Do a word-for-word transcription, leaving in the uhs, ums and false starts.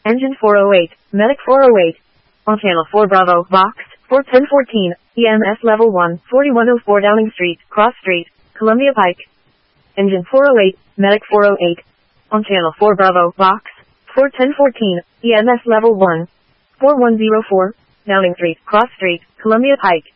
Engine four oh eight, Medic four oh eight. On channel four Bravo, Box, four ten fourteen, E M S level one, forty-one oh four Downing Street, Cross Street, Columbia Pike. Engine four oh eight, Medic four oh eight. On channel four Bravo, Box, four ten fourteen, E M S level one, forty-one oh four, Downing Street, Cross Street, Columbia Pike.